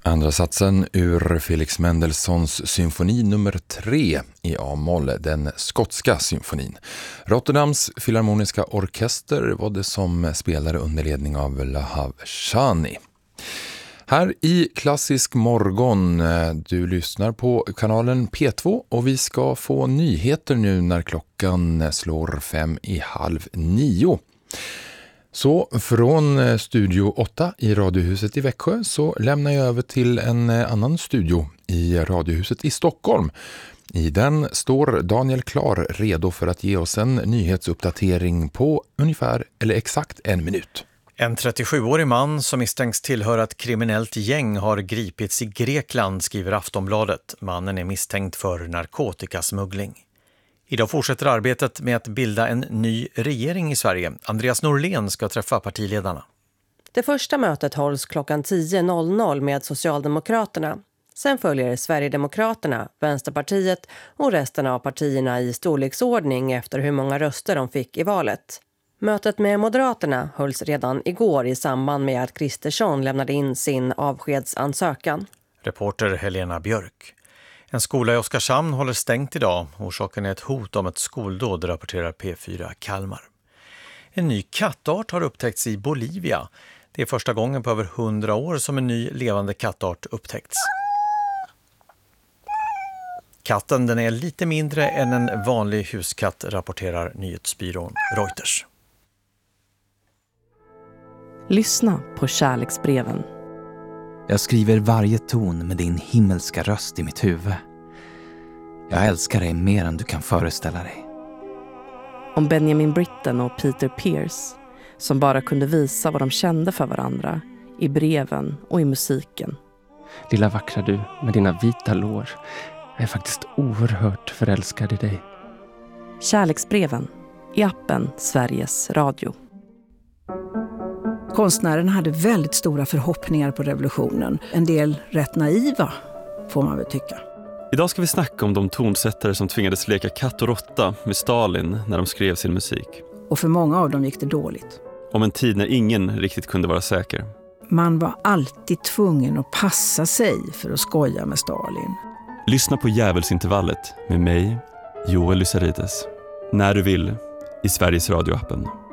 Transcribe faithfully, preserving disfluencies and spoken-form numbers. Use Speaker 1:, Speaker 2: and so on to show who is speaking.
Speaker 1: Andra satsen ur Felix Mendelssohns symfoni nummer tre i A-moll, den skotska symfonin. Rotterdams filharmoniska orkester var det som spelade under ledning av Lahav Shani. Här i Klassisk morgon, du lyssnar på kanalen P två och vi ska få nyheter nu när klockan slår fem i halv nio. Så från studio åtta i Radiohuset i Växjö så lämnar jag över till en annan studio i Radiohuset i Stockholm. I den står Daniel Klar redo för att ge oss en nyhetsuppdatering på ungefär eller exakt en minut.
Speaker 2: En trettiosjuårig man som misstänks tillhöra ett kriminellt gäng har gripits i Grekland, skriver Aftonbladet. Mannen är misstänkt för narkotikasmuggling. Idag fortsätter arbetet med att bilda en ny regering i Sverige. Andreas Norlén ska träffa partiledarna.
Speaker 3: Det första mötet hålls klockan tio med Socialdemokraterna. Sen följer Sverigedemokraterna, Vänsterpartiet och resten av partierna i storleksordning efter hur många röster de fick i valet. Mötet med Moderaterna hölls redan igår i samband med att Kristersson lämnade in sin avskedsansökan.
Speaker 2: Reporter Helena Björk. En skola i Oskarshamn håller stängt idag. Orsaken är ett hot om ett skoldåd, rapporterar P fyra Kalmar. En ny kattart har upptäckts i Bolivia. Det är första gången på över hundra år som en ny levande kattart upptäckts. Katten den är lite mindre än en vanlig huskatt, rapporterar nyhetsbyrån Reuters.
Speaker 4: Lyssna på kärleksbreven.
Speaker 5: Jag skriver varje ton med din himmelska röst i mitt huvud. Jag älskar dig mer än du kan föreställa dig.
Speaker 4: Om Benjamin Britten och Peter Pierce, som bara kunde visa vad de kände för varandra i breven och i musiken.
Speaker 6: Lilla vackra du med dina vita lår. Jag är faktiskt oerhört förälskad i dig.
Speaker 4: Kärleksbreven i appen Sveriges Radio.
Speaker 7: Konstnären hade väldigt stora förhoppningar på revolutionen. En del rätt naiva, får man väl tycka.
Speaker 8: Idag ska vi snacka om de tonsättare som tvingades leka katt och råtta med Stalin när de skrev sin musik.
Speaker 7: Och för många av dem gick det dåligt.
Speaker 8: Om en tid när ingen riktigt kunde vara säker.
Speaker 7: Man var alltid tvungen att passa sig för att skoja med Stalin.
Speaker 8: Lyssna på Djävulsintervallet med mig, Joel Lysarides. När du vill, i Sveriges radioappen.